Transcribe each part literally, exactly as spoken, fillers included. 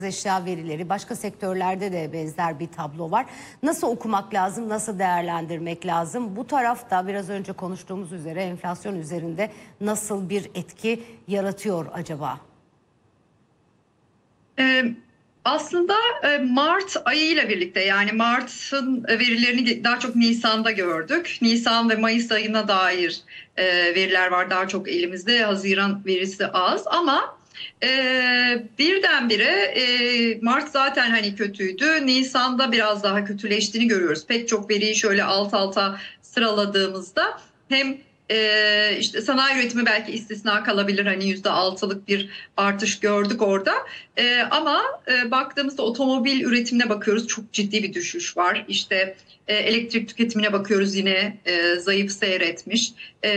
eşya verileri, başka sektörlerde de benzer bir tablo var. Nasıl okumak lazım, nasıl değerlendirmek lazım? Bu tarafta biraz önce konuştuğumuz üzere enflasyon üzerinde nasıl bir etki yaratıyor acaba? Ee, aslında Mart ayıyla birlikte, yani Mart'ın verilerini daha çok Nisan'da gördük. Nisan ve Mayıs ayına dair veriler var daha çok elimizde. Haziran verisi az ama e, birdenbire e, Mart zaten hani kötüydü. Nisan'da biraz daha kötüleştiğini görüyoruz. Pek çok veriyi şöyle alt alta sıraladığımızda hem Ee, işte sanayi üretimi belki istisna kalabilir, hani yüzde altılık bir artış gördük orada. Ee, ama e, baktığımızda otomobil üretimine bakıyoruz, çok ciddi bir düşüş var. İşte e, elektrik tüketimine bakıyoruz, yine e, zayıf seyretmiş. E,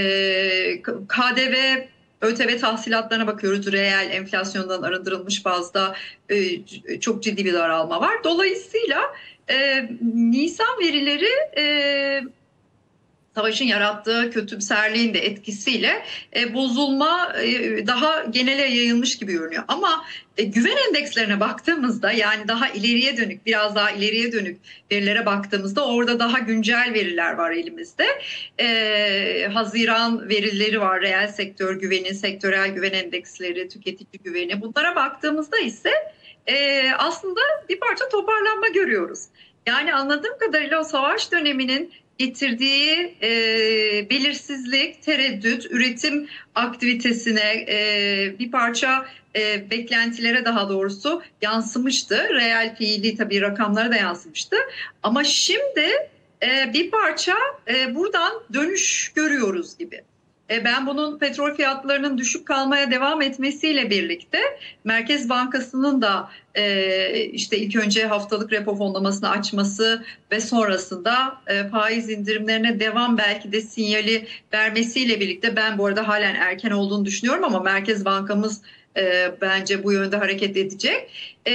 K D V, ÖTV tahsilatlarına bakıyoruz, reel enflasyondan arındırılmış bazda e, çok ciddi bir daralma var. Dolayısıyla e, Nisan verileri e, savaşın yarattığı kötümserliğin de etkisiyle e, bozulma e, daha genele yayılmış gibi görünüyor. Ama e, güven endekslerine baktığımızda, yani daha ileriye dönük, biraz daha ileriye dönük verilere baktığımızda orada daha güncel veriler var elimizde. E, Haziran verileri var, reel sektör güveni, sektörel güven endeksleri, tüketici güveni. Bunlara baktığımızda ise e, aslında bir parça toparlanma görüyoruz. Yani anladığım kadarıyla o savaş döneminin getirdiği e, belirsizlik, tereddüt, üretim aktivitesine e, bir parça e, beklentilere daha doğrusu yansımıştı. Reel fiili tabii rakamlara da yansımıştı. Ama şimdi e, bir parça e, buradan dönüş görüyoruz gibi. Ben bunun petrol fiyatlarının düşük kalmaya devam etmesiyle birlikte Merkez Bankası'nın da işte ilk önce haftalık repo fonlamasını açması ve sonrasında faiz indirimlerine devam belki de sinyali vermesiyle birlikte, ben bu arada halen erken olduğunu düşünüyorum ama Merkez Bankamız bence bu yönde hareket edecek.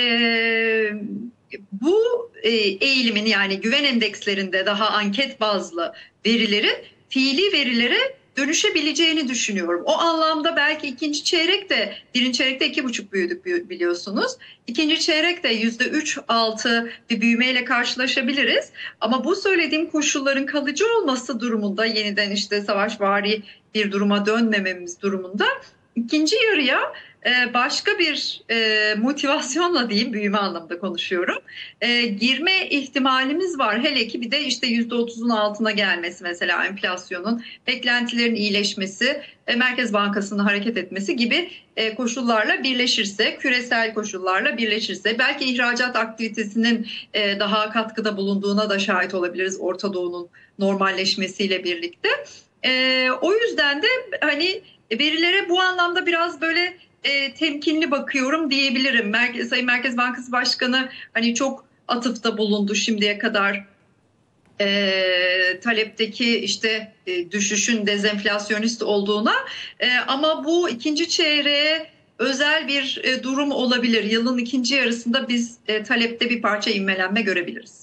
Bu eğilimin, yani güven endekslerinde daha anket bazlı verilerin fiili verilere dönüşebileceğini düşünüyorum. O anlamda belki ikinci çeyrek de, birinci çeyrekte iki buçuk büyüdük biliyorsunuz. İkinci çeyrek de yüzde üç altı bir büyümeyle karşılaşabiliriz. Ama bu söylediğim koşulların kalıcı olması durumunda, yeniden işte savaşvari bir duruma dönmememiz durumunda ikinci yarıya başka bir motivasyonla diyeyim, büyüme anlamında konuşuyorum, girme ihtimalimiz var. Hele ki bir de işte yüzde otuzun altına gelmesi, mesela enflasyonun, beklentilerin iyileşmesi, Merkez Bankası'nın hareket etmesi gibi koşullarla birleşirse, küresel koşullarla birleşirse, belki ihracat aktivitesinin daha katkıda bulunduğuna da şahit olabiliriz Orta Doğu'nun normalleşmesiyle birlikte. O yüzden de hani verilere bu anlamda biraz böyle E, temkinli bakıyorum diyebilirim. Merkez, Sayın Merkez Bankası Başkanı hani çok atıfta bulundu şimdiye kadar e, talepteki işte e, düşüşün dezenflasyonist olduğuna, e, ama bu ikinci çeyreğe özel bir e, durum olabilir. Yılın ikinci yarısında biz e, talepte bir parça inmelenme görebiliriz.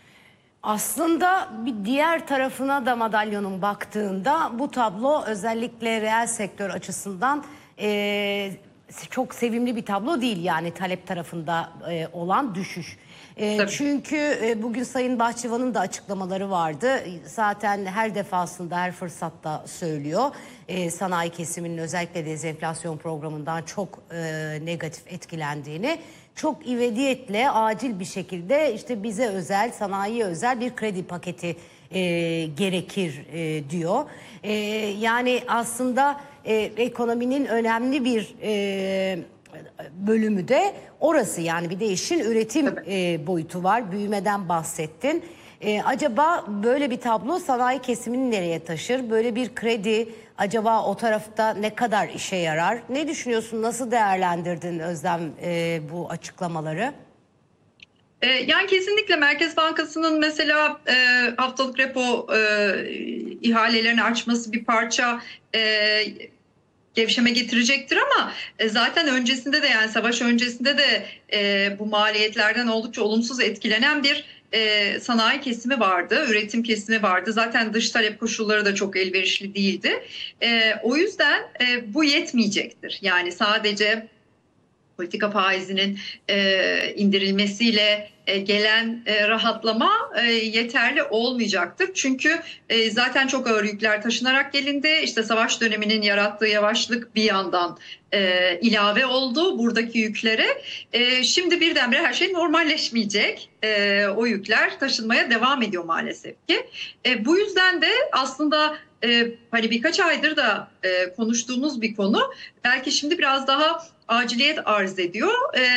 Aslında bir diğer tarafına da madalyonun baktığında bu tablo özellikle reel sektör açısından e, çok sevimli bir tablo değil, yani talep tarafında e, olan düşüş. E, çünkü e, bugün Sayın Bahçıvan'ın da açıklamaları vardı. Zaten her defasında, her fırsatta söylüyor. E, sanayi kesiminin özellikle dezenflasyon programından çok e, negatif etkilendiğini. Çok ivediyetle, acil bir şekilde işte bize özel, sanayiye özel bir kredi paketi e, gerekir e, diyor. E, yani aslında e, ekonominin önemli bir e, bölümü de orası. Yani bir de işin üretim e, boyutu var. Büyümeden bahsettin. E, acaba böyle bir tablo sanayi kesimini nereye taşır? Böyle bir kredi acaba o tarafta ne kadar işe yarar? Ne düşünüyorsun? Nasıl değerlendirdin Özlem e, bu açıklamaları? Yani kesinlikle Merkez Bankası'nın mesela e, haftalık repo e, ihalelerini açması bir parça e, gevşeme getirecektir ama e, zaten öncesinde de, yani savaş öncesinde de e, bu maliyetlerden oldukça olumsuz etkilenen bir e, sanayi kesimi vardı, üretim kesimi vardı. Zaten dış talep koşulları da çok elverişli değildi. E, o yüzden e, bu yetmeyecektir. Yani sadece politika faizinin e, indirilmesiyle e, gelen e, rahatlama e, yeterli olmayacaktır. Çünkü e, zaten çok ağır yükler taşınarak gelindi. İşte savaş döneminin yarattığı yavaşlık bir yandan e, ilave oldu buradaki yüklere. E, şimdi birdenbire her şey normalleşmeyecek. E, o yükler taşınmaya devam ediyor maalesef ki. E, bu yüzden de aslında e, hani birkaç aydır da e, konuştuğumuz bir konu. Belki şimdi biraz daha aciliyet arz ediyor.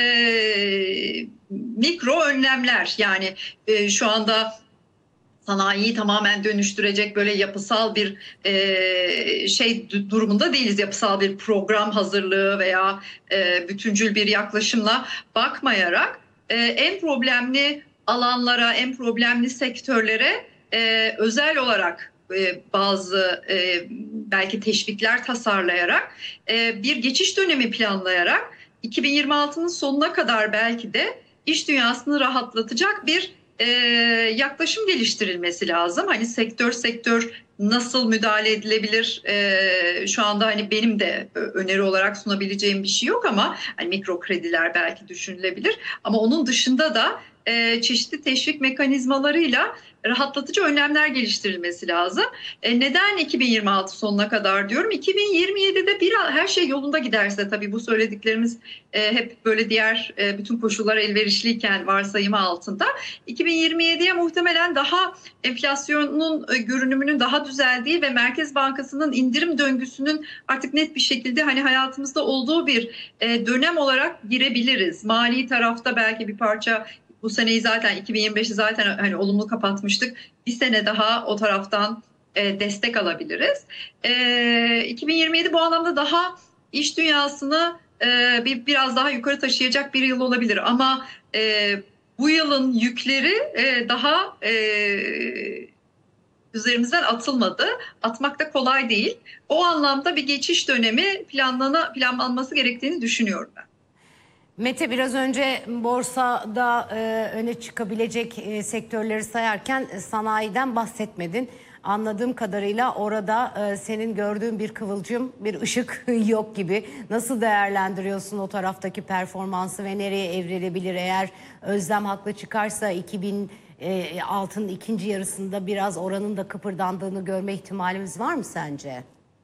E, mikro önlemler, yani e, şu anda sanayiyi tamamen dönüştürecek böyle yapısal bir e, şey durumunda değiliz. Yapısal bir program hazırlığı veya e, bütüncül bir yaklaşımla bakmayarak e, en problemli alanlara, en problemli sektörlere e, özel olarak e, bazı e, belki teşvikler tasarlayarak e, bir geçiş dönemi planlayarak iki bin yirmi altının sonuna kadar belki de iş dünyasını rahatlatacak bir e, yaklaşım geliştirilmesi lazım. Hani sektör sektör nasıl müdahale edilebilir? E, şu anda hani benim de öneri olarak sunabileceğim bir şey yok ama hani mikro krediler belki düşünülebilir. Ama onun dışında da e, çeşitli teşvik mekanizmalarıyla rahatlatıcı önlemler geliştirilmesi lazım. E, neden iki bin yirmi altı sonuna kadar diyorum? iki bin yirmi yedide bir her şey yolunda giderse, tabii bu söylediklerimiz e, hep böyle diğer e, bütün koşullar elverişliyken varsayımı altında. iki bin yirmi yediye muhtemelen daha enflasyonun e, görünümünün daha düzeldiği ve Merkez Bankası'nın indirim döngüsünün artık net bir şekilde hani hayatımızda olduğu bir e, dönem olarak girebiliriz. Mali tarafta belki bir parça. Bu seneyi zaten iki bin yirmi beşi zaten hani olumlu kapatmıştık. Bir sene daha o taraftan e, destek alabiliriz. E, iki bin yirmi yedi bu anlamda daha iş dünyasını e, bir biraz daha yukarı taşıyacak bir yıl olabilir. Ama e, bu yılın yükleri e, daha e, üzerimizden atılmadı. Atmak da kolay değil. O anlamda bir geçiş dönemi planlana, planlanması gerektiğini düşünüyorum ben. Mete, biraz önce borsada e, öne çıkabilecek e, sektörleri sayarken e, sanayiden bahsetmedin. Anladığım kadarıyla orada e, senin gördüğün bir kıvılcım, bir ışık yok gibi. Nasıl değerlendiriyorsun o taraftaki performansı ve nereye evrilebilir? Eğer Özlem haklı çıkarsa iki bin altının ikinci yarısında biraz oranın da kıpırdandığını görme ihtimalimiz var mı sence?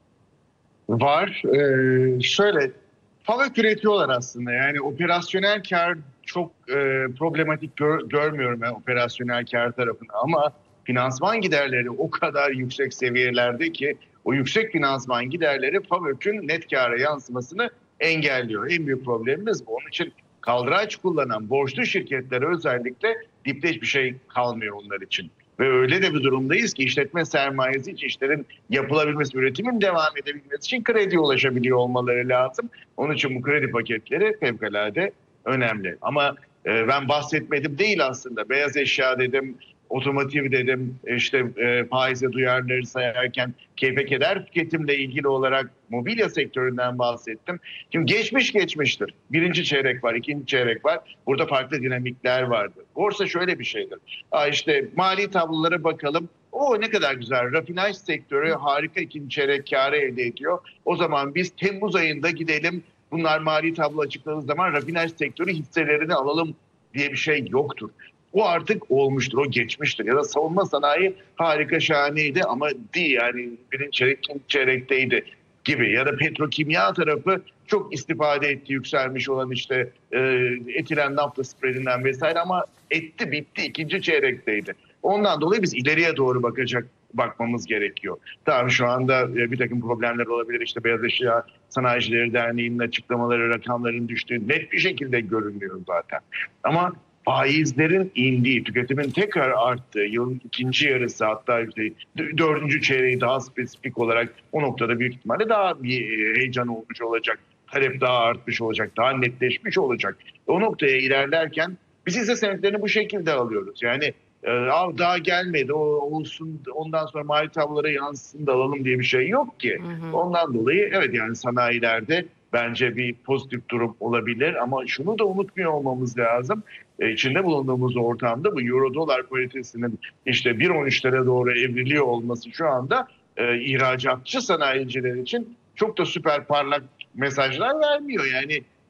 Var. Ee, şöyle... FAVÖK üretiyorlar aslında. Yani operasyonel kar çok e, problematik gör, görmüyorum ben operasyonel kar tarafını. Ama finansman giderleri o kadar yüksek seviyelerde ki o yüksek finansman giderleri FAVÖK'ün net kâra yansımasını engelliyor. En büyük problemimiz bu. Onun için kaldıraç kullanan borçlu şirketlere özellikle dipte hiçbir şey kalmıyor onlar için. Ve öyle de bir durumdayız ki işletme sermayesi için işlerin yapılabilmesi, üretimin devam edebilmesi için krediye ulaşabiliyor olmaları lazım. Onun için bu kredi paketleri fevkalade önemli. Ama e, ben bahsetmedim değil aslında. Beyaz eşya dedim, otomotiv dedim, işte e, faize duyarları sayarken keyfe keder tüketimle ilgili olarak mobilya sektöründen bahsettim. Şimdi geçmiş geçmiştir. Birinci çeyrek var, ikinci çeyrek var. Burada farklı dinamikler vardır. Borsa şöyle bir şeydir. Aa işte mali tablolara bakalım. O ne kadar güzel. Rafinaj sektörü harika ikinci çeyrek kârı elde ediyor. O zaman biz Temmuz ayında gidelim. Bunlar mali tablo açıkladığı zaman rafinaj sektörü hisselerini alalım diye bir şey yoktur. O artık olmuştur, o geçmiştir. Ya da savunma sanayi harika, şahaneydi ama değil, yani birinci çeyrek, ikinci çeyrekteydi gibi. Ya da petrokimya tarafı çok istifade etti, yükselmiş olan işte e, etilen nafta spreadinden vesaire ama etti, bitti, ikinci çeyrekteydi. Ondan dolayı biz ileriye doğru bakacak bakmamız gerekiyor. Tamam, şu anda e, bir takım problemler olabilir. İşte Beyaz Eşya Sanayicileri Derneği'nin açıklamaları, rakamların düştüğü net bir şekilde görünüyor zaten. Ama faizlerin indiği, tüketimin tekrar arttığı, yılın ikinci yarısı, hatta işte dördüncü çeyreği daha spesifik olarak o noktada büyük ihtimalle daha bir heyecan olmuş olacak. Talep daha artmış olacak, daha netleşmiş olacak. O noktaya ilerlerken biz hisse senetlerini bu şekilde alıyoruz. Yani daha gelmedi, o olsun, ondan sonra mali tablolara yansısın da alalım diye bir şey yok ki. Hı hı. Ondan dolayı evet, yani sanayilerde bence bir pozitif durum olabilir ama şunu da unutmuyor olmamız lazım. E, içinde bulunduğumuz ortamda bu euro dolar paritesinin işte bir on üçlere doğru evriliyor olması şu anda e, ihracatçı sanayiciler için çok da süper parlak mesajlar vermiyor. Yani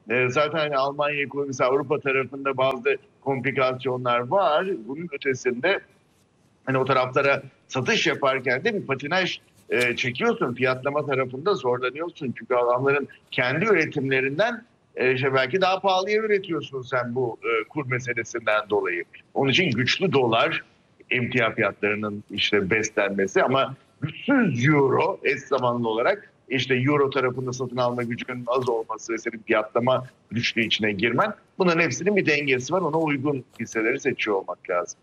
E, zaten hani Almanya ekonomisi, Avrupa tarafında bazı komplikasyonlar var. Bunun ötesinde hani o taraflara satış yaparken de bir patinaj e, çekiyorsun. Fiyatlama tarafında zorlanıyorsun. Çünkü adamların kendi üretimlerinden e, işte belki daha pahalıya üretiyorsun sen bu e, kur meselesinden dolayı. Onun için güçlü dolar, emtia fiyatlarının işte beslenmesi, ama güçsüz euro eş zamanlı olarak işte euro tarafında satın alma gücünün az olması ve senin fiyatlama güçlüğü içine girmen, bunların hepsinin bir dengesi var. Ona uygun hisseleri seçiyor olmak lazım.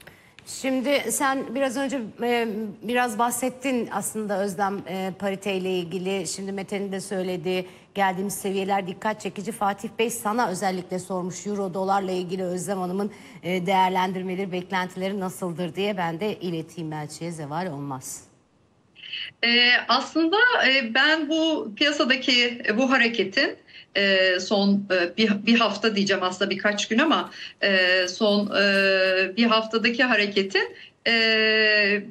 Şimdi sen biraz önce e, biraz bahsettin aslında Özlem, e, pariteyle ilgili. Şimdi Mete'nin de söylediği geldiğimiz seviyeler dikkat çekici. Fatih Bey sana özellikle sormuş euro dolarla ilgili Özlem Hanım'ın e, değerlendirmeleri, beklentileri nasıldır diye. Ben de ileteyim, elçiye zeval olmaz. Ee, aslında e, ben bu piyasadaki e, bu hareketin e, son e, bir, bir hafta diyeceğim, aslında birkaç gün, ama e, son e, bir haftadaki hareketin e,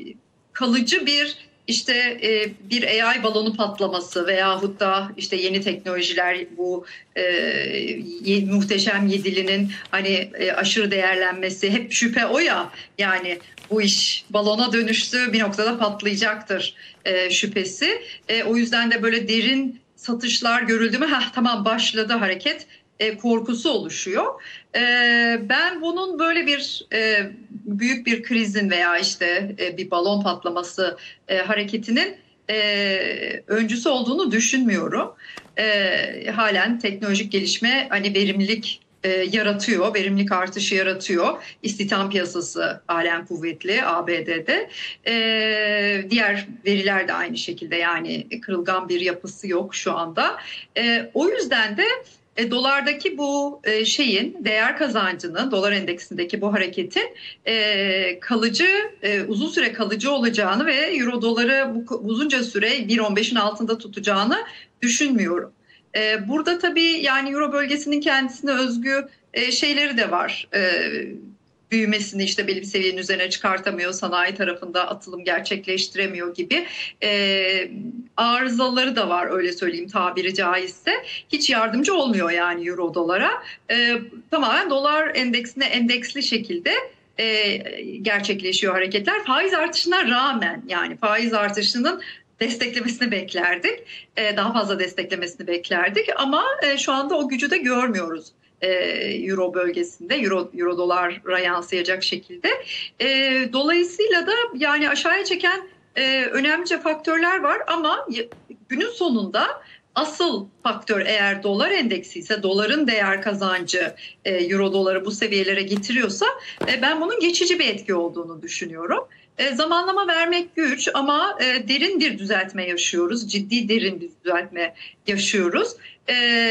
kalıcı bir işte e, bir A I balonu patlaması veyahut da işte yeni teknolojiler, bu e, ye, muhteşem yedilinin hani e, aşırı değerlenmesi, hep şüphe o ya, yani bu iş balona dönüştü, bir noktada patlayacaktır e, şüphesi. E, o yüzden de böyle derin satışlar görüldü mü, heh, tamam başladı hareket e, korkusu oluşuyor. E, ben bunun böyle bir e, büyük bir krizin veya işte e, bir balon patlaması e, hareketinin e, öncüsü olduğunu düşünmüyorum. E, halen teknolojik gelişme hani verimlilik e, yaratıyor, verimlilik artışı yaratıyor. İstihdam piyasası halen kuvvetli A B D'de. E, diğer veriler de aynı şekilde, yani kırılgan bir yapısı yok şu anda. E, o yüzden de E, dolardaki bu e, şeyin değer kazancının, dolar endeksindeki bu hareketin e, kalıcı, e, uzun süre kalıcı olacağını ve euro doları bu uzunca süre bir on beşin altında tutacağını düşünmüyorum. E, burada tabii yani euro bölgesinin kendisine özgü e, şeyleri de var. E, büyümesini işte belli bir seviyenin üzerine çıkartamıyor, sanayi tarafında atılım gerçekleştiremiyor gibi e, arızaları da var, öyle söyleyeyim tabiri caizse. Hiç yardımcı olmuyor yani euro dolara. E, tamamen dolar endeksine endeksli şekilde e, gerçekleşiyor hareketler. Faiz artışına rağmen, yani faiz artışının desteklemesini beklerdik. E, daha fazla desteklemesini beklerdik ama e, şu anda o gücü de görmüyoruz. Euro bölgesinde, euro, euro dolara yansıyacak şekilde. E, dolayısıyla da yani aşağıya çeken e, önemlice faktörler var ama günün sonunda asıl faktör eğer dolar endeksi ise, doların değer kazancı e, euro doları bu seviyelere getiriyorsa e, ben bunun geçici bir etki olduğunu düşünüyorum. E, zamanlama vermek güç ama e, derin bir düzeltme yaşıyoruz. Ciddi derin bir düzeltme yaşıyoruz. E,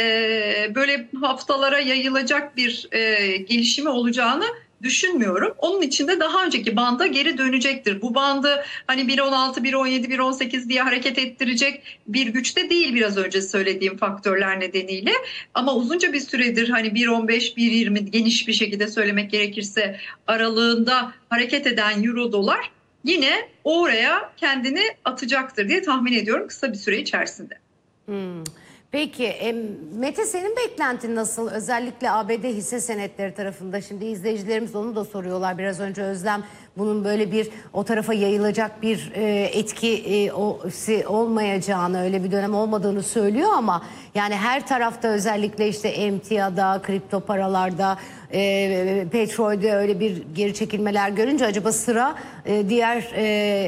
böyle haftalara yayılacak bir e, gelişimi olacağını düşünmüyorum. Onun için de daha önceki banda geri dönecektir. Bu bandı hani bir on altı, bir on yedi, bir on sekiz diye hareket ettirecek bir güçte değil, biraz önce söylediğim faktörler nedeniyle. Ama uzunca bir süredir hani bir on beş, bir yirmi geniş bir şekilde söylemek gerekirse aralığında hareket eden euro dolar yine oraya kendini atacaktır diye tahmin ediyorum kısa bir süre içerisinde. Hmm. Peki e, Mete, senin beklentin nasıl? Özellikle A B D hisse senetleri tarafında. Şimdi izleyicilerimiz onu da soruyorlar. Biraz önce Özlem bunun böyle bir o tarafa yayılacak bir e, etki e, o, si, olmayacağını, öyle bir dönem olmadığını söylüyor ama yani her tarafta özellikle işte emtiada, kripto paralarda, e, petrolde öyle bir geri çekilmeler görünce acaba sıra e, diğer e,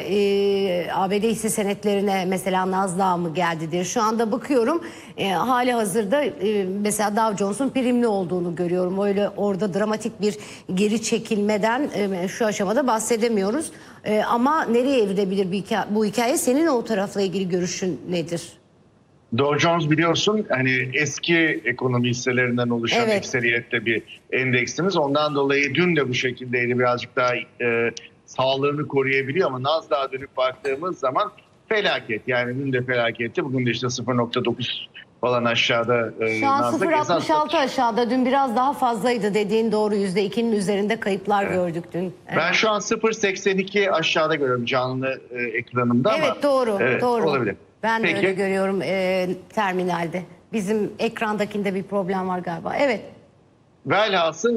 e, A B D hisse senetlerine, mesela Nasdaq'a mı geldi diye. Şu anda bakıyorum e, hali hazırda e, mesela Dow Jones'un primli olduğunu görüyorum. Öyle orada dramatik bir geri çekilmeden e, şu aşamada bahsedemiyoruz. E, ama nereye evrilebilir bu hikaye, bu hikaye? Senin o tarafla ilgili görüşün nedir? Dow Jones biliyorsun hani eski ekonomi hisselerinden oluşan Evet. ekseriyette bir endeksimiz. Ondan dolayı dün de bu şekildeydi, birazcık daha e, sağlığını koruyabiliyor ama Nasdaq'a dönüp baktığımız zaman felaket. Yani dün de felaketti. Bugün de işte sıfır nokta dokuz falan aşağıda. E, Şu an Nasdaq sıfır nokta altmış altı esas... aşağıda. Dün biraz daha fazlaydı, dediğin doğru. yüzde ikinin üzerinde kayıplar evet. gördük dün. Evet. Ben şu an sıfır nokta seksen iki aşağıda görüyorum canlı e, ekranımda evet, ama. doğru, Evet, doğru. olabilir. Ben Peki. de öyle görüyorum e, terminalde. Bizim ekrandakinde bir problem var galiba. Evet. Velhasıl